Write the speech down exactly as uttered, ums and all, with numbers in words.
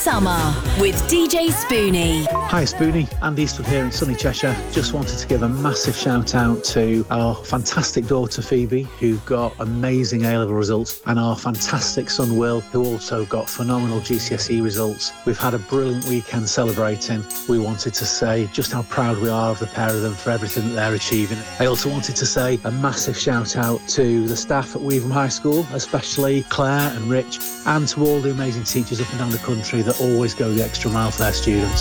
Summer with D J Spoonie. Hi Spoonie, Andy Eastwood here in sunny Cheshire. Just wanted to give a massive shout out to our fantastic daughter Phoebe, who got amazing A-level results, and our fantastic son Will, who also got phenomenal G C S E results. We've had a brilliant weekend celebrating. We wanted to say just how proud we are of the pair of them for everything that they're achieving. I also wanted to say a massive shout out to the staff at Weaveham High School, especially Claire and Rich, and to all the amazing teachers up and down the country that always go the extra mile for their students.